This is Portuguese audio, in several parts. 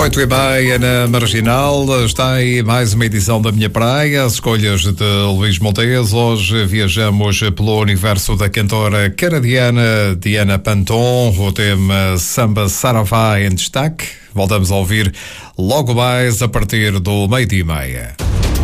8h30 na Marginal, está aí mais uma edição da Minha Praia, as escolhas de Luís Montes. Hoje viajamos pelo universo da cantora canadiana Diana Panton, o tema Samba Saravá em destaque. Voltamos a ouvir logo mais a partir do 12h30.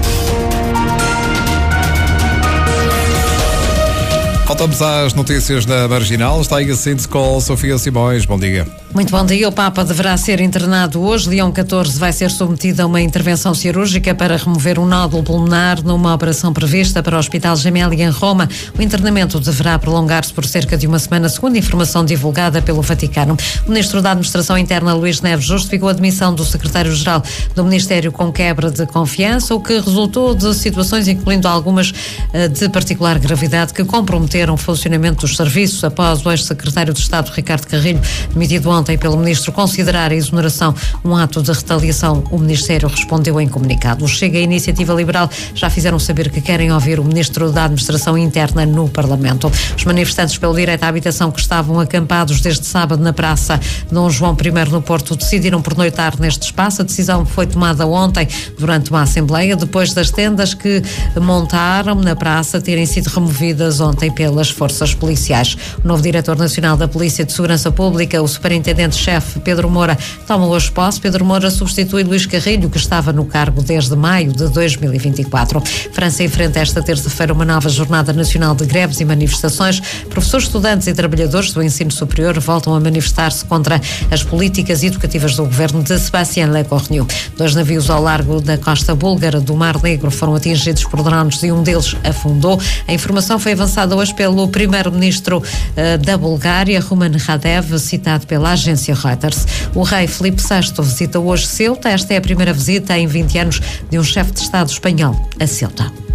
Voltamos às notícias da Marginal. Está aí a síntese com Sofia Simões. Bom dia. Muito bom dia. O Papa deverá ser internado hoje. Leão XIV vai ser submetido a uma intervenção cirúrgica para remover um nódulo pulmonar numa operação prevista para o Hospital Gemelli em Roma. O internamento deverá prolongar-se por cerca de uma semana, segundo informação divulgada pelo Vaticano. O ministro da Administração Interna, Luís Neves, justificou a demissão do secretário-geral do Ministério com quebra de confiança, o que resultou de situações, incluindo algumas de particular gravidade, que comprometeram o funcionamento dos serviços após o ex-secretário de Estado, Ricardo Carrilho, demitido ontem pelo ministro, considerar a exoneração um ato de retaliação. O Ministério respondeu em comunicado. O Chega e a Iniciativa Liberal já fizeram saber que querem ouvir o ministro da Administração Interna no Parlamento. Os manifestantes pelo direito à habitação que estavam acampados desde sábado na Praça Dom João I no Porto decidiram pernoitar neste espaço. A decisão foi tomada ontem durante uma assembleia, depois das tendas que montaram na praça terem sido removidas ontem pelas forças policiais. O novo diretor nacional da Polícia de Segurança Pública, o superintendente-chefe Pedro Moura, toma hoje posse. Pedro Moura substitui Luís Carrilho, que estava no cargo desde maio de 2024. França enfrenta esta terça-feira uma nova jornada nacional de greves e manifestações. Professores, estudantes e trabalhadores do ensino superior voltam a manifestar-se contra as políticas educativas do governo de Sébastien Lecornu. 2 navios ao largo da costa búlgara do Mar Negro foram atingidos por drones e um deles afundou. A informação foi avançada hoje pelo primeiro-ministro da Bulgária, Rumen Radev, citado pela agência Reuters. O rei Filipe VI visita hoje Ceuta. Esta é a primeira visita em 20 anos de um chefe de Estado espanhol a Ceuta.